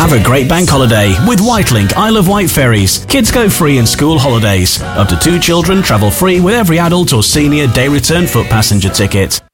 Have a great bank holiday with Whitelink Isle of Wight ferries. Kids go free in school holidays. Up to 2 children travel free with every adult or senior day return foot passenger ticket.